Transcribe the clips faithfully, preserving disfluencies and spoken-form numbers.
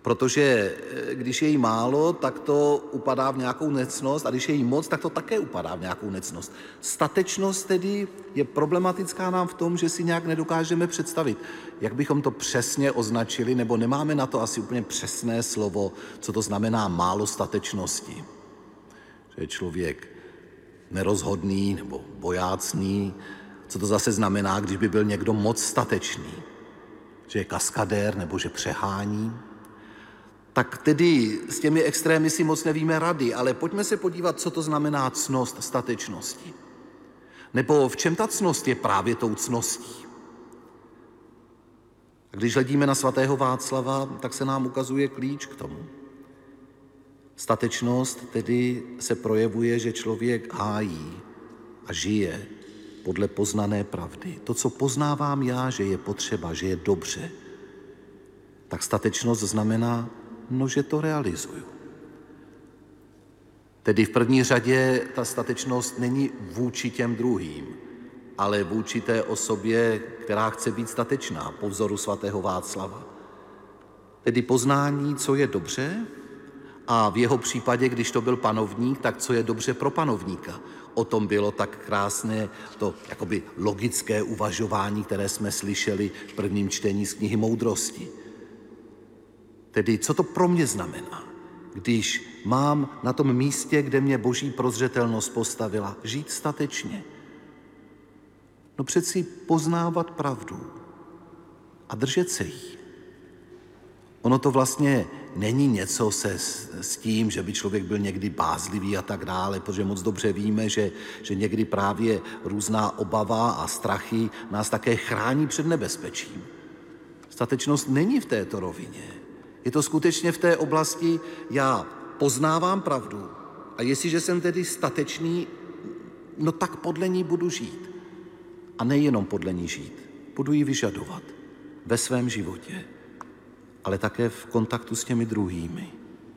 Protože když je jí málo, tak to upadá v nějakou nectnost, a když je jí moc, tak to také upadá v nějakou nectnost. Statečnost tedy je problematická nám v tom, že si nějak nedokážeme představit, jak bychom to přesně označili, nebo nemáme na to asi úplně přesné slovo, co to znamená málo statečnosti. Že je člověk nerozhodný nebo bojácný, co to zase znamená, když by byl někdo moc statečný, že je kaskadér nebo že přehání. Tak tedy s těmi extrémy si moc nevíme rady, ale pojďme se podívat, co to znamená ctnost statečnosti. Nebo v čem ta ctnost je právě tou ctností. A když hledíme na svatého Václava, tak se nám ukazuje klíč k tomu. Statečnost tedy se projevuje, že člověk hájí a žije podle poznané pravdy. To, co poznávám já, že je potřeba, že je dobře, tak statečnost znamená, no, že to realizuju. Tedy v první řadě ta statečnost není vůči těm druhým, ale vůči té osobě, která chce být statečná, po vzoru svatého Václava. Tedy poznání, co je dobře, a v jeho případě, když to byl panovník, tak co je dobře pro panovníka. O tom bylo tak krásné to jakoby logické uvažování, které jsme slyšeli v prvním čtení z knihy Moudrosti. Tedy co to pro mě znamená, když mám na tom místě, kde mě boží prozřetelnost postavila, žít statečně? No přeci poznávat pravdu a držet se jí. Ono to vlastně není něco se s, s tím, že by člověk byl někdy bázlivý a tak dále, protože moc dobře víme, že, že někdy právě různá obava a strachy nás také chrání před nebezpečím. Statečnost není v této rovině. Je to skutečně v té oblasti, já poznávám pravdu a jestliže jsem tedy statečný, no tak podle ní budu žít. A nejenom podle ní žít, budu ji vyžadovat ve svém životě, ale také v kontaktu s těmi druhými.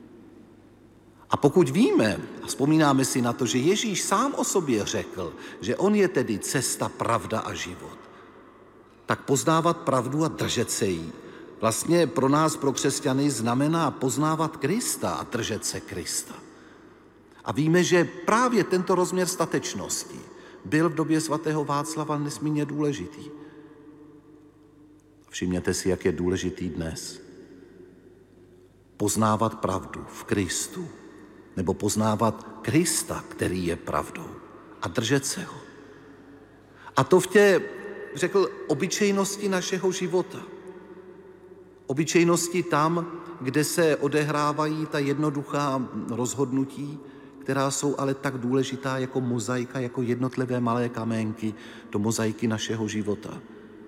A pokud víme a vzpomínáme si na to, že Ježíš sám o sobě řekl, že on je tedy cesta, pravda a život, tak poznávat pravdu a držet se jí vlastně pro nás, pro křesťany, znamená poznávat Krista a držet se Krista. A víme, že právě tento rozměr statečnosti byl v době svatého Václava nesmírně důležitý. Všimněte si, jak je důležitý dnes. Poznávat pravdu v Kristu, nebo poznávat Krista, který je pravdou, a držet se ho. A to v té, řekl, obyčejnosti našeho života. Obyčejnosti tam, kde se odehrávají ta jednoduchá rozhodnutí, která jsou ale tak důležitá jako mozaika, jako jednotlivé malé kaménky do mozaiky našeho života.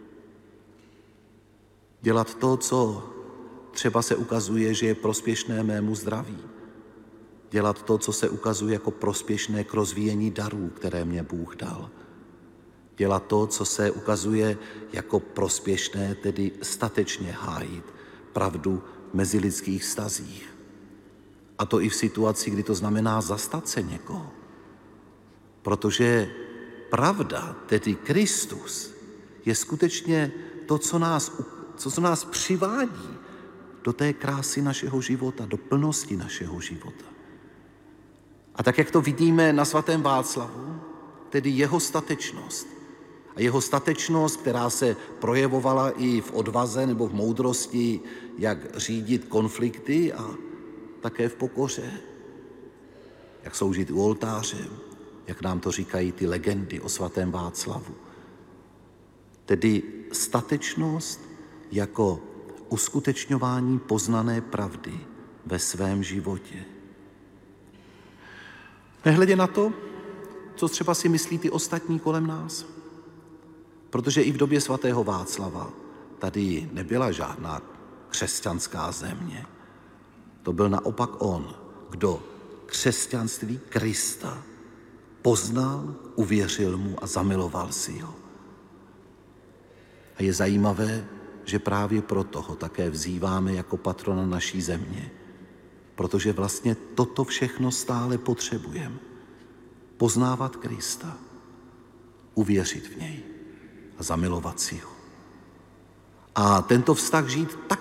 Dělat to, co třeba se ukazuje, že je prospěšné mému zdraví. Dělat to, co se ukazuje jako prospěšné k rozvíjení darů, které mě Bůh dal. Dělat to, co se ukazuje jako prospěšné, tedy statečně hájit pravdu v mezilidských vztazích. A to i v situaci, kdy to znamená zastat se někoho. Protože pravda, tedy Kristus, je skutečně to, co nás, co nás přivádí do té krásy našeho života, do plnosti našeho života. A tak, jak to vidíme na svatém Václavu, tedy jeho statečnost, a jeho statečnost, která se projevovala i v odvaze nebo v moudrosti, jak řídit konflikty a také v pokoře, jak sloužit u oltáře, jak nám to říkají ty legendy o svatém Václavu. Tedy statečnost jako uskutečňování poznané pravdy ve svém životě. Nehledě na to, co třeba si myslí ty ostatní kolem nás. Protože i v době svatého Václava tady nebyla žádná křesťanská země. To byl naopak on, kdo křesťanství Krista poznal, uvěřil mu a zamiloval si ho. A je zajímavé, že právě proto ho také vzýváme jako patrona naší země. Protože vlastně toto všechno stále potřebujeme. Poznávat Krista, uvěřit v něj a zamilovat si ho. A tento vztah žít tak,